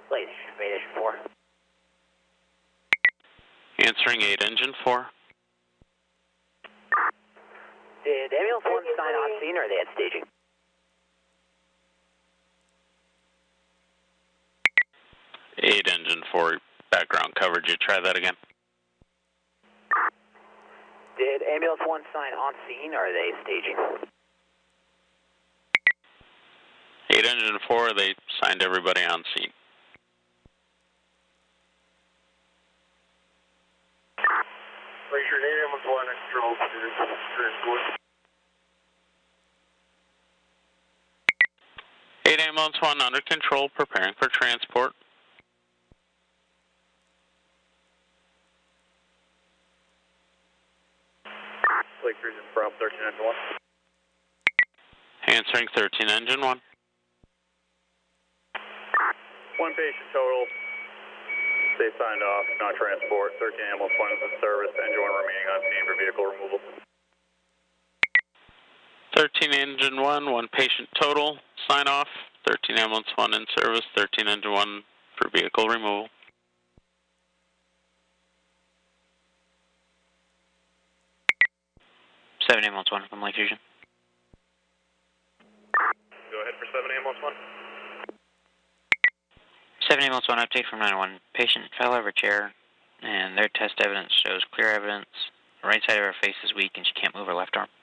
Late, main engine 4. Answering 8, engine 4. Did ambulance 1 sign on scene or are they at staging? 8, engine 4, background coverage. You try that again. Did ambulance 1 sign on scene or are they staging? 8, engine 4, they signed everybody on scene. Richard, ambulance 1 in control transport. 8, ambulance 1 under control, preparing for transport. Lake Region from 13 engine 1. Answering 13, engine 1. 1 patient total. They signed off, not transport. 13 ambulance 1 is in service. Engine 1 remaining on scene for vehicle removal. 13, engine 1, 1 patient total, sign off. 13, ambulance 1 in service. 13, engine 1 for vehicle removal. Seven ambulance 1 from Lake Fusion. Go ahead for 7 ambulance 1. 7 ambulance 1 update from 911. Patient fell over a chair, and their test evidence shows clear evidence. The right side of her face is weak, and she can't move her left arm.